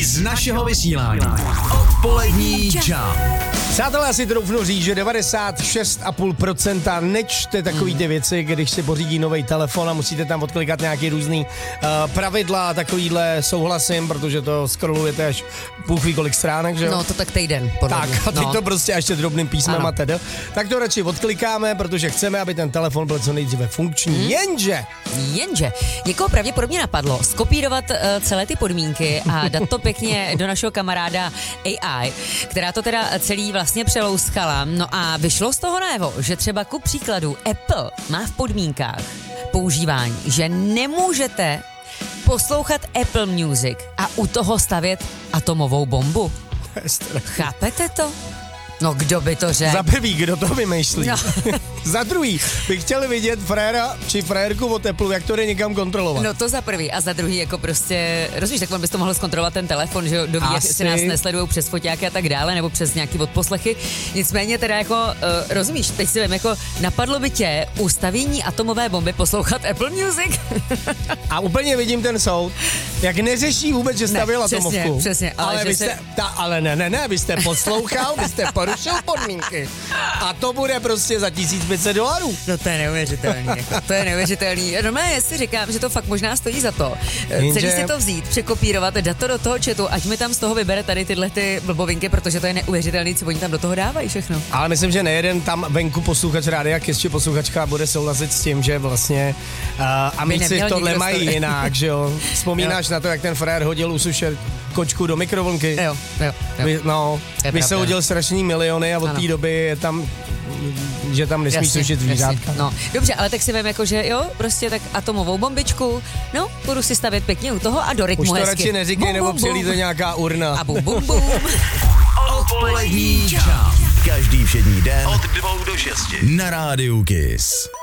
I z našeho vysílání. Odpolední Jump. Přátelé, já si troufnu říct, že 96,5% nečte takový ty věci, když si pořídí nový telefon a musíte tam odklikat nějaký různý pravidla a takovýhle souhlasím, protože to scrollujete až Bůh ví kolik stránek, že jo? No to tak týden, podle Tak, mě. a teď to prostě ještě drobným písmem a teda. Tak to radši odklikáme, protože chceme, aby ten telefon byl co nejdříve funkční. Jenže někoho pravděpodobně napadlo skopírovat celé ty podmínky a dát to pěkně do našeho kamaráda AI, která to teda celý vlastně přelouskala. No a vyšlo z toho najevo, že třeba ku příkladu Apple má v podmínkách používání, že nemůžete poslouchat Apple Music a u toho stavět atomovou bombu. Chápete to? No kdo by to řekl? Za prvý, kdo to vymýšlí? No. Za druhý, bych chtěl vidět fréra či frérku od Apple, jak to jde někam kontrolovat. No to za prvý a za druhý jako prostě, rozumíš, tak on bys to mohl zkontrolovat ten telefon, že jo, doví, jak si nás nesledujou přes foťáky a tak dále, nebo přes nějaký odposlechy. Nicméně teda jako, rozumíš, teď si vím, jako napadlo by tě ustavění atomové bomby poslouchat Apple Music? A úplně vidím ten soud, jak neřeší vůbec, že stavěl atomovku. Přesně, ale vy jste, vy jste poslouchal, vy jste porušil podmínky. A to bude prostě za $1500. No to je neuvěřitelný, jako, to je neuvěřitelný. Normálně si říkám, že to fakt možná stojí za to. Celý si to vzít, překopírovat, dát to do toho chatu, ať mi tam z toho vybere tady tyhle ty blbovinky, protože to je neuvěřitelný, co oni tam do toho dávají všechno. Ale myslím, že nejeden tam venku posluchač Rádia Kiss či posluchačka bude souhlasit s tím, že vlastně amici tohle mají jinak, že jo? Vzpomínáš na to, jak ten frér hodil usušet kočku do mikrovlnky? Jo. Vy se hodil strašný miliony a od té doby je tam, že tam nesmí sušit zvířátka. No, dobře, ale tak si vem jako, že jo, prostě tak atomovou bombičku, no, budu si stavět pěkně u toho a do rytmu hezky. Už to hezky. radši neříkej, nebo přilí to nějaká urna. A bum, bum, bum. Odpolední Jump. Každý všední den od 2 do 6 na Rádiu Kiss.